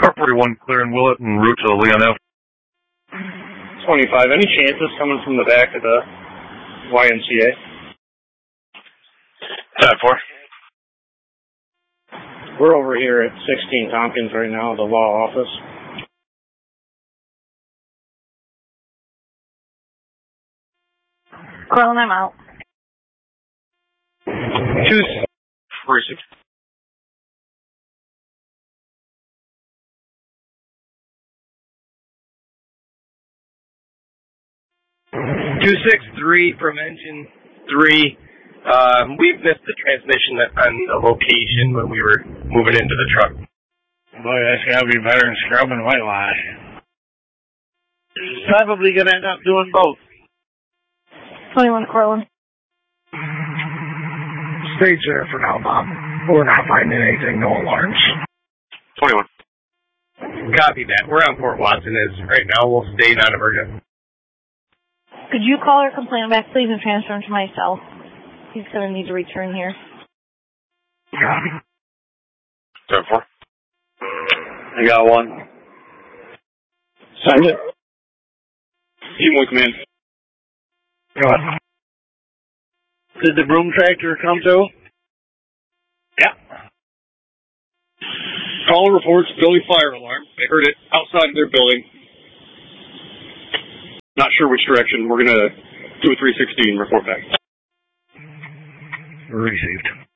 Car 41 clearing Willett en route to Leon F. 25. Any chances coming from the back of the YMCA? 10-4. We're over here at 16 Tompkins right now, the law office. Corlin, I'm out. 246. From engine 3. We missed the transmission on the location when we were moving into the truck. Boy, that's gotta be better than scrubbing white lie. Probably gonna end up doing both. 21 Corlin. Stay there for now, Bob. We're not finding anything, no alarms. 21. Copy that. We're on Fort Watson as right now. We'll stay non-emergent. Could you call or complain back, please, and transfer him to my cell? He's going to need to return here. 10-4. I got one. Send it. Team with command. Go ahead. Did the broom tractor come to? Yeah. Caller reports building fire alarm. They heard it outside of their building. Not sure which direction. We're going to do a 316 report back. Received.